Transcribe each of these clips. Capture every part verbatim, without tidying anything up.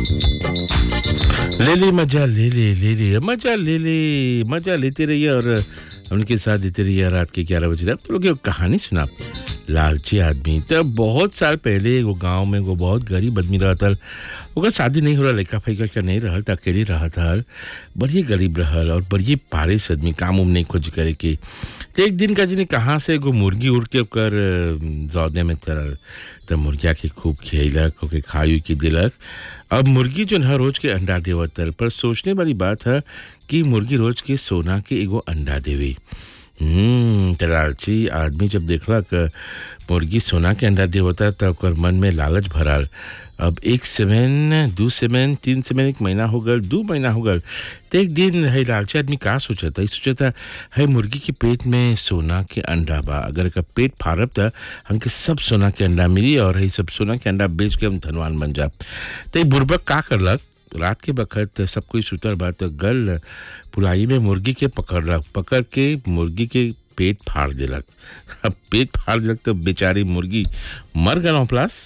ले ले मजा ले ले ले ले मजा ले ले मजा लेते रहिए और उनके साथ देते रहिए रात के ग्यारह बजे तक। तो लोग एक कहानी सुना। लालची आदमी तब बहुत साल पहले वो गांव में वो बहुत गरीब आदमी रहा था। ओकर शादी नहीं हो रहा, लड़का फैका का नहीं रहा था, अकेले रहा था, बड़ी गरीब रहल और बड़ी पारिस आदमी, काम उम नहीं खोज करे के। तो एक दिन का जिन्हें कहाँ से एगो मुर्गी उड़ के ओकर जौदे में तरल, तब मुर्गिया के खूब खिलक, ओके खायु के दिलक। अब मुर्गी जो है रोज के अंडा देवतर, पर सोचने वाली बात है कि मुर्गी रोज के सोना के एगो अंडा देवे। हम्म लालची आदमी जब देखला कि मुर्गी सोना के अंडा दे होता तब ओकर मन में लालच भराल। अब एक सेवन दो सेवन तीन सेवन एक महीना हो गल, दो महीना हो गल। तो एक दिन है लालची आदमी का सोचता, सोचता है मुर्गी के पेट में सोना के अंडा बा, अगर का पेट फाड़ब तो हमके सब सोना के अंडा मिली और है सब सोना के अंडा बेच के हम धनवान बन जा। तो बुरबक का करलक, रात के बखत सब कोई सुतर बात गल पुलाई में मुर्गी के पकड़लक, पकड़ के मुर्गी के पेट फाड़ दिलक। अब पेट फाड़ दिलक तो बेचारी मुर्गी मर गल। प्लस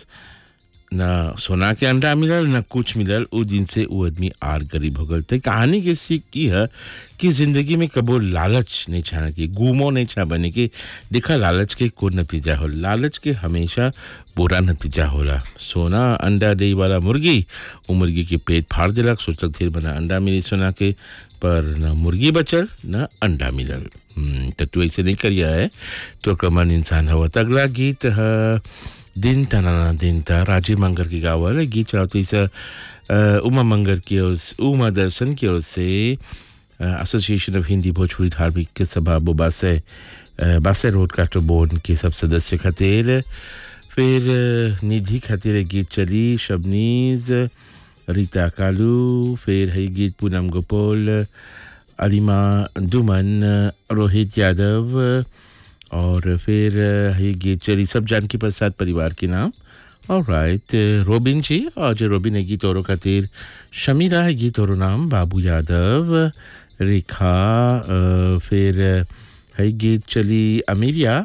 न सोना के अंडा मिलल न कुछ मिलल। उ दिन से वो आदमी आर गरीब हो गल। तो कहानी के सीख की है कि जिंदगी में कबो लालच नहीं छाना की, गुमो नहीं छा बने के। देखा लालच के को नतीजा हो, लालच के हमेशा बुरा नतीजा होला। सोना अंडा दे वाला मुर्गी वो मुर्गी के पेट फाड़ दिलक, सोचलक फिर बना अंडा मिली सोना के, पर न मुर्गी बचल न अंडा मिलल। तो तू ऐसे नहीं करिया है तो कमन इंसान हो। अगला गीत है दिन तना दिन ता, राजीव मंगर की गावल गीत चलाते इस उमा मंगर की ओर, उमा दर्शन की ओर से एसोसिएशन ऑफ हिंदी भोजपुरी धार्मिक सभा बासे बासे रोड काटो बोर्ड के सब सदस्य खातिर। फिर निधि खातिर गीत चली, शबनीज, रीता कालू, फिर है गीत पूनम गोपाल, अलिमा दुमन, रोहित यादव, और फिर ये गीत चली सब जानकी प्रसाद परिवार के नाम। ऑलराइट, रोबिन जी और जो रोबिन है गीत औरों खातिर, शमीरा है गीत औरों नाम, बाबू यादव, रेखा, फिर है गीत चली अमीरिया,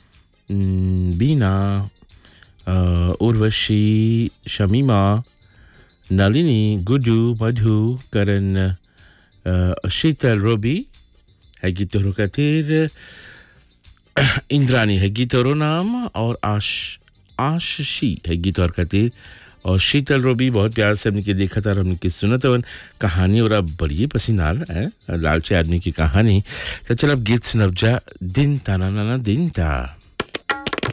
बीना, उर्वशी, शमीमा, नलिनी, गुड्डू, मधु, करण, शीतल, रोबी है गीत औरों खातिर, इंद्रानी है गीत और नाम, और आश आशी है गीत और खातिर, और शीतल रोबी बहुत प्यार से हमने देखा था और हमने सुना था। कहानी और बड़ी पसंद आ रहा है लालची आदमी की कहानी। तो चल अब गीत सुनब जा, दिन ताना नाना दिन ता।